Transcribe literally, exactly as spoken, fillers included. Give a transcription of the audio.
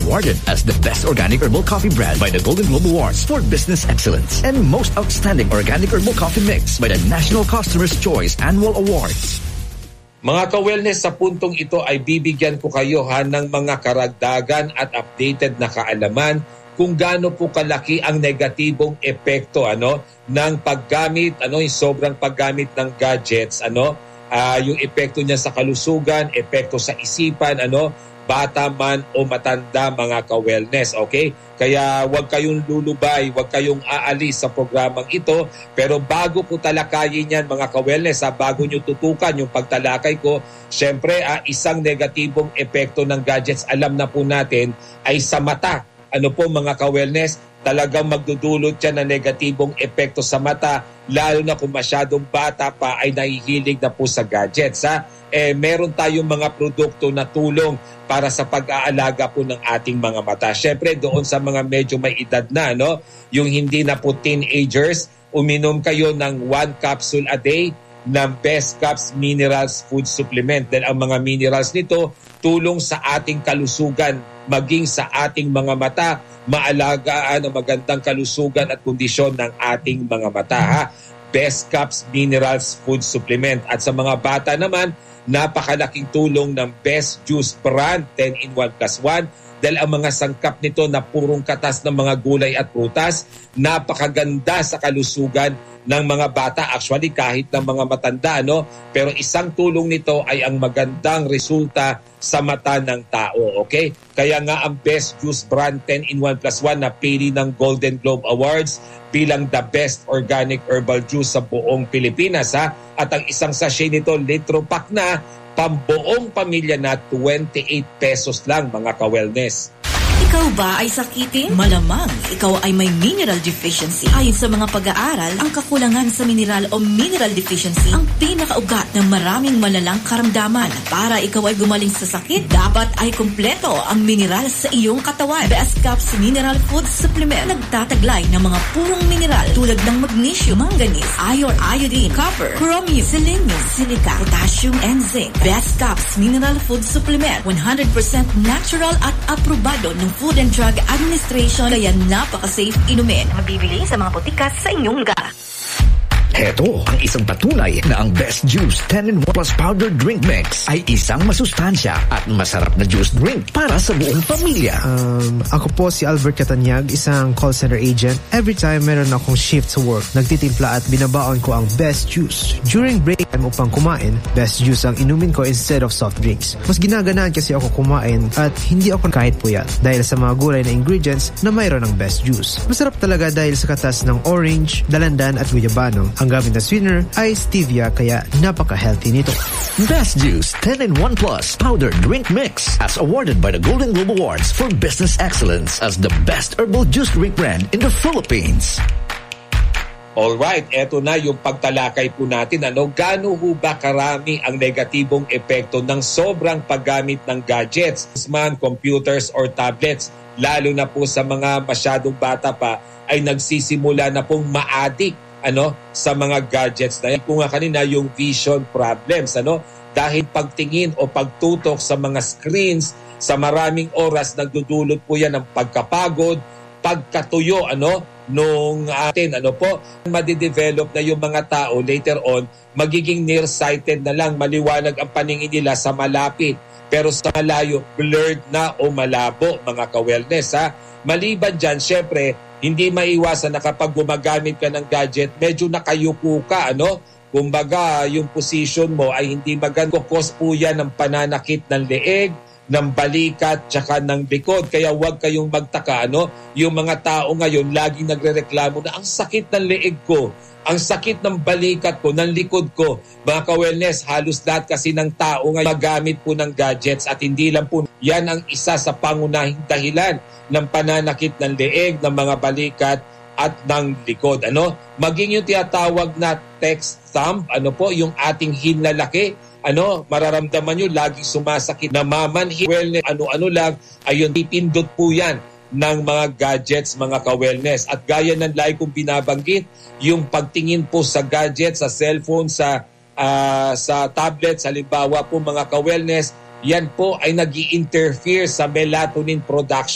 awarded as the Best Organic Herbal Coffee Brand by the Golden Globe Awards for Business Excellence and Most Outstanding Organic Herbal Coffee Mix by the National Customer's Choice Annual Awards. Mga ka-wellness, sa puntong ito ay bibigyan ko kayo ha, ng mga karagdagan at updated na kaalaman kung gaano po kalaki ang negatibong epekto ano ng paggamit, ano yung sobrang paggamit ng gadgets, ano uh, yung epekto niya sa kalusugan, epekto sa isipan, ano bata man o matanda, mga ka-wellness, okay? Kaya huwag kayong lulubay, huwag kayong aalis sa programang ito. Pero bago po talakayin yan, mga ka-wellness, ha, bago nyo tutukan yung pagtalakay ko, syempre, ah, isang negatibong epekto ng gadgets, alam na po natin, ay sa mata. Ano po, mga ka-wellness, talagang magdudulot siya ng negatibong epekto sa mata, lalo na kung masyadong bata pa ay nahihilig na po sa gadgets. Ha? Eh, meron tayong mga produkto na tulong para sa pag-aalaga po ng ating mga mata. Siyempre, doon sa mga medyo may edad na, no? Yung hindi na po teenagers, uminom kayo ng one capsule a day ng Best Caps Minerals Food Supplement. Dahil ang mga minerals nito, tulong sa ating kalusugan, maging sa ating mga mata, maalagaan ang magandang kalusugan at kondisyon ng ating mga mata. Ha? Best Caps Minerals Food Supplement. At sa mga bata naman, napakalaking tulong ng Best Juice Brand ten in one plus one dahil ang mga sangkap nito na purong katas ng mga gulay at prutas, napakaganda sa kalusugan ng mga bata, actually kahit ng mga matanda, no? Pero isang tulong nito ay ang magandang resulta sa mata ng tao, okay? Kaya nga ang Best Juice Brand ten in one plus one na pili ng Golden Globe Awards bilang the best organic herbal juice sa buong Pilipinas, ha? At ang isang sachet nito, litro pack na, pambuong pamilya na twenty-eight pesos lang, mga ka-wellness. Ikaw ba ay sakitin? Malamang ikaw ay may mineral deficiency. Ayon sa mga pag-aaral, ang kakulangan sa mineral o mineral deficiency ang pinakaugat ng maraming malalang karamdaman. Para ikaw ay gumaling sa sakit, dapat ay kumpleto ang mineral sa iyong katawan. Best Caps Mineral Food Supplement nagtataglay ng mga purong mineral tulad ng magnesium, manganese, iron, iodine, copper, chromium, selenium, silica, potassium, and zinc. Best Caps Mineral Food Supplement, one hundred percent natural at aprobado ng Food and Drug Administration, kaya napaka-safe inumin. Mabibili sa mga botika sa inyong lugar. Heto ang isang patunay na ang Best Juice ten in one plus powder drink mix ay isang masustansya at masarap na juice drink para sa buong pamilya. Um, ako po si Albert Catanyag, isang call center agent. Every time meron akong shift sa work, nagtitimpla at binabaon ko ang Best Juice. During break time upang kumain, Best Juice ang inumin ko instead of soft drinks. Mas ginaganaan kasi ako kumain at hindi ako kahit puyat dahil sa mga gulay na ingredients na mayroon ng Best Juice. Masarap talaga dahil sa katas ng orange, dalandan at guyabano. Ang gamit na sweetener ay stevia, kaya napaka-healthy nito. Best Juice ten in one plus powder drink mix as awarded by the Golden Globe Awards for Business Excellence as the best herbal juice drink brand in the Philippines. Alright, eto na yung pagtalakay po natin. Ano, gaano ho ba karami ang negatibong epekto ng sobrang paggamit ng gadgets, man, computers or tablets, lalo na po sa mga masyadong bata pa ay nagsisimula na pong ma-addict ano sa mga gadgets na yan. Kung nga kanina yung vision problems, ano dahil pagtingin o pagtutok sa mga screens sa maraming oras, nagdudulot po yan ng pagkapagod, pagkatuyo ano nung atin ano po, madidevelop na yung mga tao later on, magiging nearsighted na lang, maliwanag ang paningin nila sa malapit, pero sa malayo blurred na o malabo, mga ka-wellness, ha. Maliban dyan, syempre hindi maiwasan na kapag gumagamit ka ng gadget, medyo nakayuko ka, ano? Kumbaga, yung position mo ay hindi maganda. Cause po yan ng pananakit ng leeg, ng balikat, tsaka ng likod. Kaya huwag kayong magtaka, ano? Yung mga tao ngayon, laging nagrereklamo na ang sakit ng leeg ko, ang sakit ng balikat ko, ng likod ko. Mga ka-wellness, halos lahat kasi ng tao ngayon magamit po ng gadgets at hindi lang po. Yan ang isa sa pangunahing dahilan ng pananakit ng leeg, ng mga balikat at ng likod. Ano? Maging yung tinatawag na text thumb, ano po, yung ating hinlalaki, ano, mararamdaman nyo, laging sumasakit, namamanhid, wellness, ano-ano lang, ayun, pipindot po yan ng mga gadgets, mga ka-wellness. At gaya ng like kong binabanggit, yung pagtingin po sa gadgets, sa cellphone, sa, uh, sa tablet, halimbawa po mga ka-wellness, yan po ay nag-i-interfere sa melatonin production